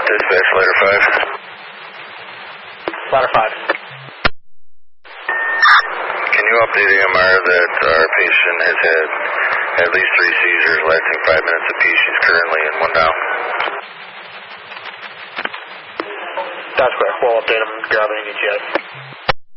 Dispatch, ladder 5. Ladder 5. Can you update AMR that our patient has had at least 3 seizures lasting 5 minutes apiece? She's currently in 1 down. That's correct. We'll update them, grab an EGS.